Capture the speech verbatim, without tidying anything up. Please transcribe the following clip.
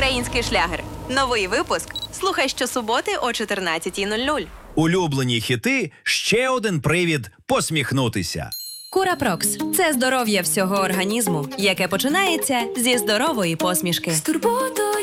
Український шлягер. Новий випуск. Слухай щосуботи о чотирнадцятій нуль нуль. Улюблені хіти – ще один привід посміхнутися. Курапрокс – це здоров'я всього організму, яке починається зі здорової посмішки. З турботою